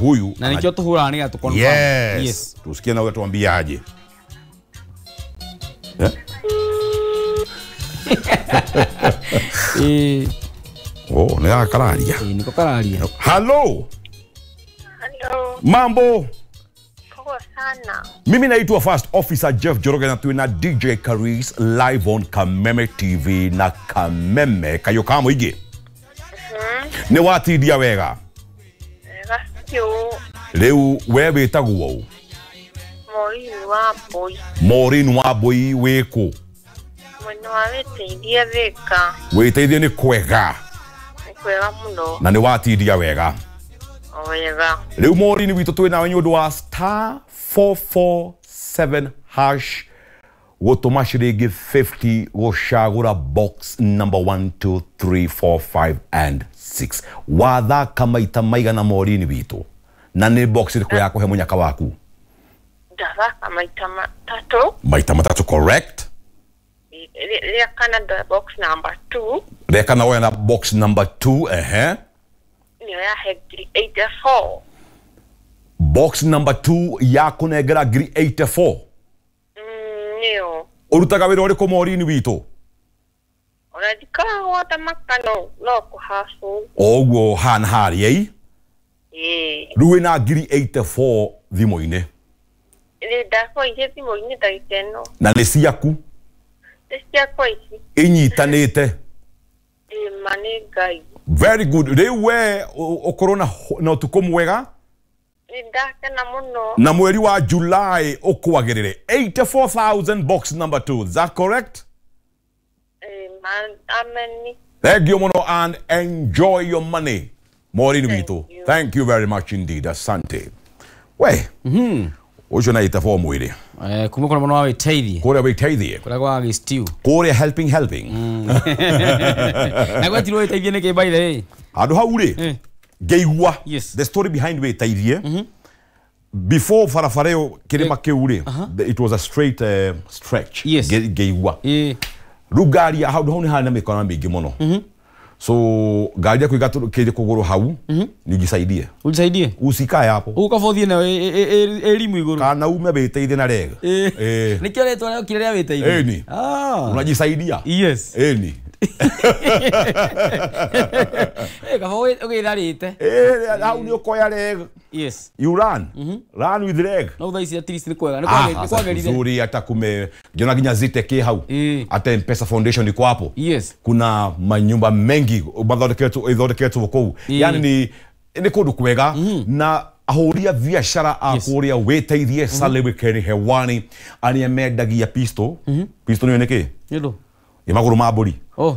huyu na nikio tuhura ni atukonfirm. Yes. Tusikie na wewe tuambie aje. Oh, ni akalaria. Niko kalaria. Hello. Hello. Mambo. Poa sana. Mimi naitwa First Officer Jeff Joroge na tuina DJ Karis live on Kameme TV na Kameme kayo kamo ige. Ni wati dia wega. Leu wewe taguo. Maureen wa boy weko. Mwana waweteithia weka. Weteithia ni kwega. Kwega muno. Na ni wati dia wega. Wega. Leu Maureen witu tuina wenye wa star 447 hash. Wotomashirege 50 woshagura box number 1 2 3 4 5 and 6. Watha kamaita maiga na Maureen witu. Na ni box liko yako he munyaka waku. Dava maita matatu. Maita matatu correct. Reka na box number 2. Reka na wena box number 2 Niyo ya hegri 84. Box number 2 yako negera gri 84. Niyo. Urutaga wira uri ko Maureen witu. Oradika wata makano no kuhasu. Ogwo han hari ei. Ruwe na giri 84 thimo-ine. Ndako ije thimo-ine taiteno. Na nĩ ciaku. Ciakwa ici. Inyitanĩte. Manegai. Very good. Rĩu we ũkorwo na ũtukũ mwega. Ndakena muno. Na mweri wa July ũkwagĩrĩre 84,000 box number 2. Is that correct? Amen. Thank you muno and enjoy your money. Maureen witu. Thank you very much indeed. Asante. We. Ucio na ita form mwiri. Kumbe kuna mwana wawe teithie. Kore we teithie. Kora kwa stew. Kore helping. Na kwa tiro teithie neke by the way. Ado haure. Geigwa. Yes. The story behind we teithie. Before farafareo kirima keure. It was a straight stretch. Yes. Geigwa. Rugari how do hana me kona bigi mono. So gari yako igatu kile kuguru hau nigisaidie. Ujisaidie? Usikae hapo. Ukafothie na elimu iguru. Kana ume beteithie na rega. Nikio leto leo kilelea beteithie. Ni. Unajisaidia? Yes. Ni. Kafoe ukitharite. Hau ni ukoya rega. Yes. You run. Run with leg. No thaisi at least ni kwega. Ni kwagerire. Nzuri hata kume jona ginya zite ke hau. Hata M-Pesa Foundation iko hapo. Yes. Kuna manyumba mengi mathondeketu kou. Yani ni kundu kwega na ahoria biashara akuria weteithie Saleh Keni hewani ani amedagia pisto. Pisto ni neke? Nido. Imaguru maburi. Oh.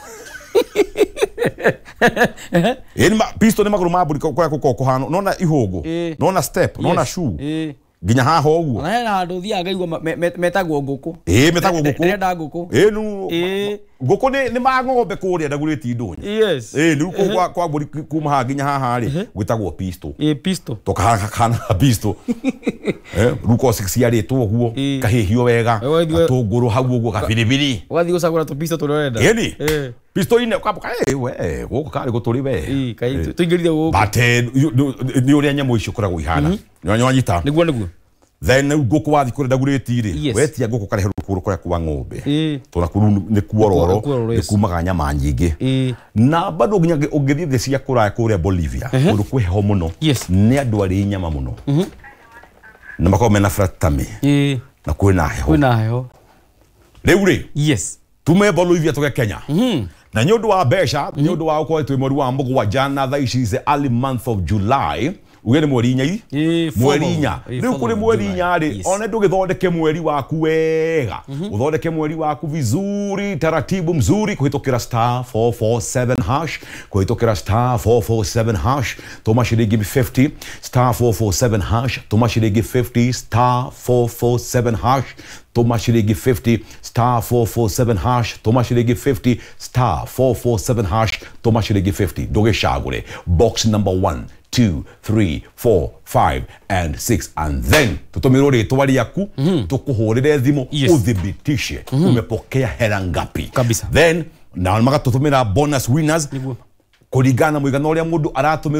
Pisto ni maguru maburi kwa kuhano nona ihogo nona step nona shoe ginya haha uguo na hena andu thia ngaigua metagwo nguku metagwo nguku ndenda nguku nu nguku ni mang'ombe kuria ndaguriti ndunyi yes ni kwa mburi kuma ha ginya haha ri gwitagwo pisto pisto tokahana pisto ruko 6 yari to guo kahihio wega atunguru hau uguo kabiribiri wathi gucagura tu pisto turenda ni pisto ine kabuka we guko kari guturi we kai tuingirire guko bate ni uria nyamo icio koragwo ihana nyanyita niguo then guko wathi kure ndaguriti ri wetia guko kare rukuru kure kwa ng'ombe tona kuru ni kuororo ni kumaga nyama nyingi na bado nginya ungithie thĩ cia kũraya kũrĩa Bolivia kundu kweho muno ni andu ari nyama muno na makao mena fratame na kwina heho riu ri yes tume Bolivia tuge Kenya na nyundu wa besha nyundu wa uko twi mweri wa mugwanja na tha ici is early month of July ugene mweri nya mweri nya riu kuri mweri nya ri one ndugithondeke mweri waku wega uthondeke mweri waku vizuri taratibu mzuri kuhitokira star 447 hash kuhitokira star 447 hash toma shilingi 50 star 447 hash toma shilingi 50 star 447 hash toma shilingi 50 star 447 hash toma shilingi 50 star 447 hash toma shilingi 50 ndugicagure box number 1 2, 3, 4, 5 and 6 and then tutumiro ritwa riaku tukuhurire thimu uthibitishe umepokea hela ngapi kabisa then na magatutumira bonus winners kuringana muigana uria mundu aratumirwo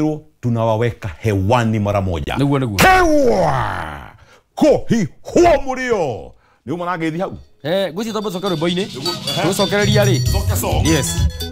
tunawaweka hewani mara moja. Niguo. Kewa kohi huo murio ni umana ngethi hau guci tombo sokero boine gucokereria ri soka song yes